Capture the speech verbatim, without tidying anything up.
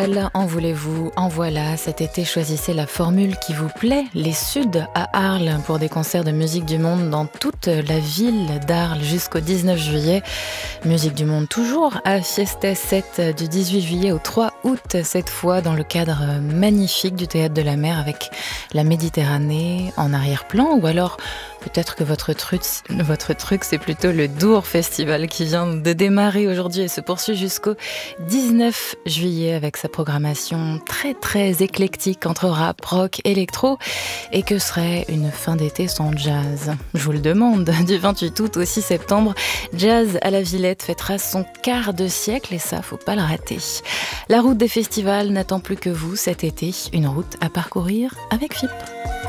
festival, en voulez-vous, en voilà. Cet été, choisissez la formule qui vous plaît. Les Suds à Arles pour des concerts de musique du monde dans toute la ville d'Arles jusqu'au dix-neuf juillet. Musique du monde toujours à Fiesta sept du dix-huit juillet au trois août, cette fois dans le cadre magnifique du Théâtre de la Mer avec la Méditerranée en arrière-plan, ou alors peut-être que votre truc, votre truc c'est plutôt le Dour Festival qui vient de démarrer aujourd'hui et se poursuit jusqu'au dix-neuf juillet avec sa programmation très très éclectique entre rap, rock, électro. Et que serait une fin d'été sans jazz? Je vous le demande. Du vingt-huit août au six septembre, Jazz à la Villette fêtera son quart de siècle et ça, faut pas le rater. La route des festivals n'attend plus que vous cet été. Une route à parcourir avec F I P.